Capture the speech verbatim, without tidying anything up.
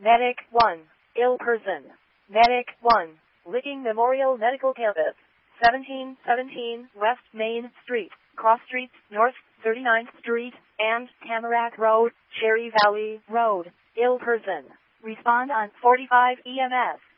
Medic one. Ill person. Medic one. Licking Memorial Medical Campus. seventeen seventeen West Main Street, Cross Street, North thirty-ninth Street, and Tamarack Road, Cherry Valley Road. Ill person. Respond on forty-five E M S.